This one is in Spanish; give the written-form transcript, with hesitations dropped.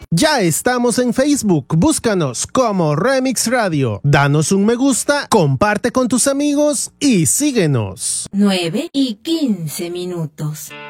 Ya estamos en Facebook, búscanos como Remix Radio. Danos un me gusta, comparte con tus amigos y síguenos. 9:15.